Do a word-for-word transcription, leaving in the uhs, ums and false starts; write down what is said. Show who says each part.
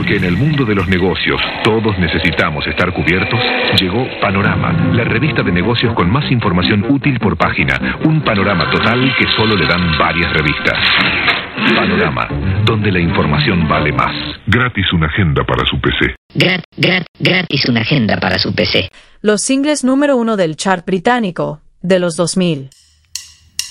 Speaker 1: Porque en el mundo de los negocios todos necesitamos estar cubiertos, llegó Panorama, la revista de negocios con más información útil por página. Un panorama total que solo le dan varias revistas. Panorama, donde la información vale más.
Speaker 2: Gratis una agenda para su P C.
Speaker 3: Grat, grat, gratis una agenda para su P C.
Speaker 4: Los singles número uno del chart británico de los dos mil.